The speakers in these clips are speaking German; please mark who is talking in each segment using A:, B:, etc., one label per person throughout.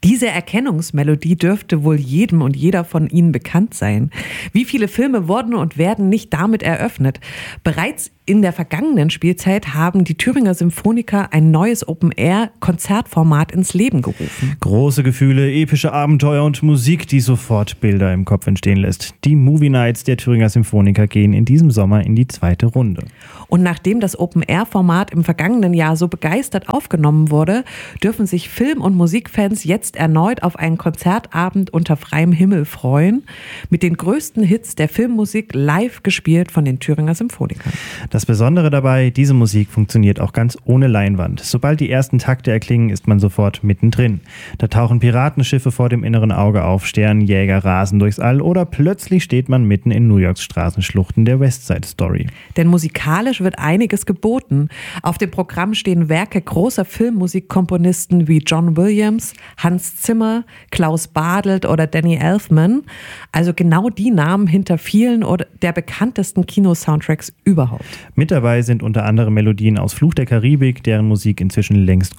A: Diese Erkennungsmelodie dürfte wohl jedem und jeder von Ihnen bekannt sein. Wie viele Filme wurden und werden nicht damit eröffnet? Bereits in der vergangenen Spielzeit haben die Thüringer Symphoniker ein neues Open-Air-Konzertformat ins Leben gerufen.
B: Große Gefühle, epische Abenteuer und Musik, die sofort Bilder im Kopf entstehen lässt. Die Movie Nights der Thüringer Symphoniker gehen in diesem Sommer in die zweite Runde.
A: Und nachdem das Open-Air-Format im vergangenen Jahr so begeistert aufgenommen wurde, dürfen sich Film- und Musikfans jetzt erneut auf einen Konzertabend unter freiem Himmel freuen, mit den größten Hits der Filmmusik live gespielt von den Thüringer Symphonikern.
B: Das Besondere dabei, diese Musik funktioniert auch ganz ohne Leinwand. Sobald die ersten Takte erklingen, ist man sofort mittendrin. Da tauchen Piratenschiffe vor dem inneren Auge auf, Sternenjäger rasen durchs All oder plötzlich steht man mitten in New Yorks Straßenschluchten der West Side Story.
A: Denn musikalisch wird einiges geboten. Auf dem Programm stehen Werke großer Filmmusikkomponisten wie John Williams, Hans Zimmer, Klaus Badelt oder Danny Elfman. Also genau die Namen hinter vielen oder der bekanntesten Kinosoundtracks überhaupt.
B: Mit dabei sind unter anderem Melodien aus Fluch der Karibik, deren Musik inzwischen längst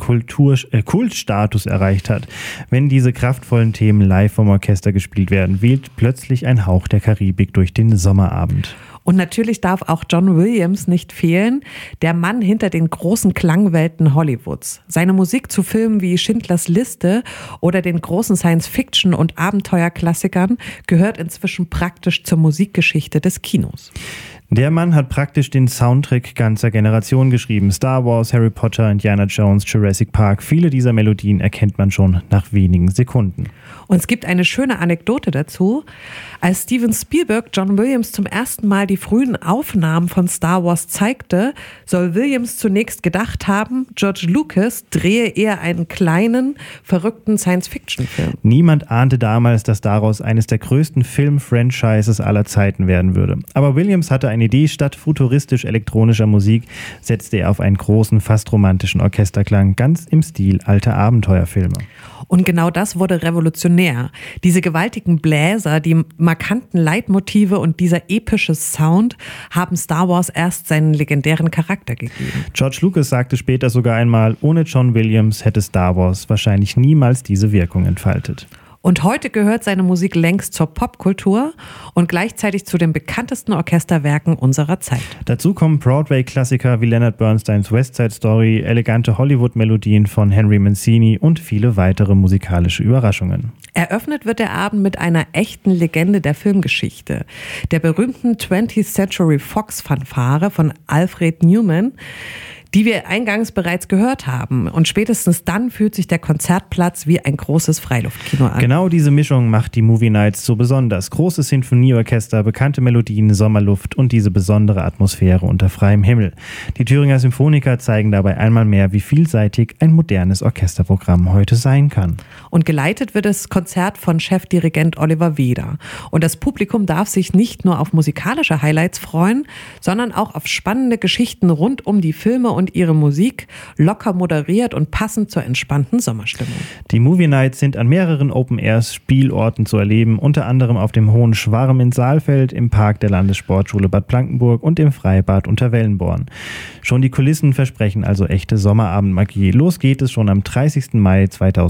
B: Kultstatus erreicht hat. Wenn diese kraftvollen Themen live vom Orchester gespielt werden, weht plötzlich ein Hauch der Karibik durch den Sommerabend.
A: Und natürlich darf auch John Williams nicht fehlen, der Mann hinter den großen Klangwelten Hollywoods. Seine Musik zu Filmen wie Schindlers Liste oder den großen Science-Fiction- und Abenteuerklassikern gehört inzwischen praktisch zur Musikgeschichte des Kinos.
B: Der Mann hat praktisch den Soundtrack ganzer Generationen geschrieben. Star Wars, Harry Potter, Indiana Jones, Jurassic Park. Viele dieser Melodien erkennt man schon nach wenigen Sekunden.
A: Und es gibt eine schöne Anekdote dazu. Als Steven Spielberg John Williams zum ersten Mal die frühen Aufnahmen von Star Wars zeigte, soll Williams zunächst gedacht haben, George Lucas drehe eher einen kleinen, verrückten Science-Fiction-Film.
B: Niemand ahnte damals, dass daraus eines der größten Film-Franchises aller Zeiten werden würde. Aber Williams hatte eine Idee: Statt futuristisch-elektronischer Musik setzte er auf einen großen, fast romantischen Orchesterklang, ganz im Stil alter Abenteuerfilme.
A: Und genau das wurde revolutionär. Diese gewaltigen Bläser, die markanten Leitmotive und dieser epische Sound haben Star Wars erst seinen legendären Charakter gegeben.
B: George Lucas sagte später sogar einmal, ohne John Williams hätte Star Wars wahrscheinlich niemals diese Wirkung entfaltet.
A: Und heute gehört seine Musik längst zur Popkultur und gleichzeitig zu den bekanntesten Orchesterwerken unserer Zeit.
B: Dazu kommen Broadway-Klassiker wie Leonard Bernsteins West Side Story, elegante Hollywood-Melodien von Henry Mancini und viele weitere musikalische Überraschungen.
A: Eröffnet wird der Abend mit einer echten Legende der Filmgeschichte, der berühmten 20th Century Fox-Fanfare von Alfred Newman, die wir eingangs bereits gehört haben. Und spätestens dann fühlt sich der Konzertplatz wie ein großes Freiluftkino an.
B: Genau diese Mischung macht die Movie Nights so besonders. Großes Sinfonieorchester, bekannte Melodien, Sommerluft und diese besondere Atmosphäre unter freiem Himmel. Die Thüringer Symphoniker zeigen dabei einmal mehr, wie vielseitig ein modernes Orchesterprogramm heute sein kann.
A: Und geleitet wird das Konzert von Chefdirigent Oliver Weder. Und das Publikum darf sich nicht nur auf musikalische Highlights freuen, sondern auch auf spannende Geschichten rund um die Filme und ihre Musik, locker moderiert und passend zur entspannten Sommerstimmung.
B: Die Movie Nights sind an mehreren Open-Air-Spielorten zu erleben, unter anderem auf dem Hohen Schwarm in Saalfeld, im Park der Landessportschule Bad Blankenburg und im Freibad unter Wellenborn. Schon die Kulissen versprechen also echte Sommerabendmagie. Los geht es schon am 30. Mai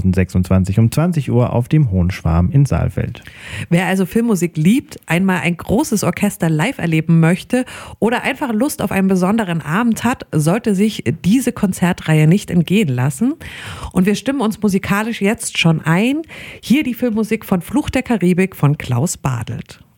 B: 2026 um 20 Uhr auf dem Hohen Schwarm in Saalfeld.
A: Wer also Filmmusik liebt, einmal ein großes Orchester live erleben möchte oder einfach Lust auf einen besonderen Abend hat, sollte sich diese Konzertreihe nicht entgehen lassen. Und wir stimmen uns musikalisch jetzt schon ein. Hier die Filmmusik von Fluch der Karibik von Klaus Badelt.